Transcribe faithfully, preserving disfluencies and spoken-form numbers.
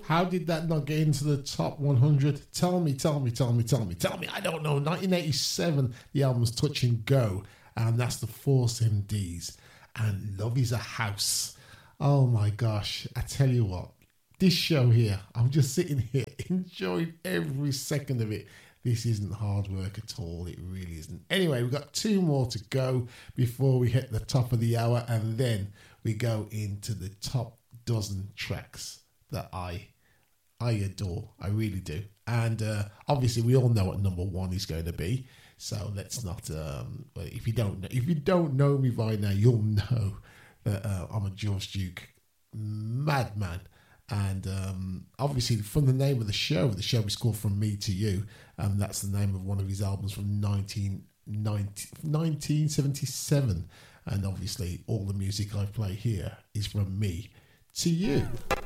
How did that not get into the top one hundred? Tell me, tell me, tell me, tell me, tell me. I don't know. nineteen eighty-seven, the album's Touch and Go, and that's the Force M Ds. And Love Is a House. Oh my gosh, I tell you what, this show here, I'm just sitting here enjoying every second of it. This isn't hard work at all. It really isn't. Anyway, we've got two more to go before we hit the top of the hour, and then we go into the top dozen tracks that I I adore. I really do. And uh, obviously, we all know what number one is going to be. So let's not. Um, if you don't know, if you don't know me by now, you'll know that uh, I'm a George Duke madman. And um, obviously, from the name of the show, the show is called From Me to You. Um, that's the name of one of his albums from nineteen seventy-seven. And obviously, all the music I play here is from me to you.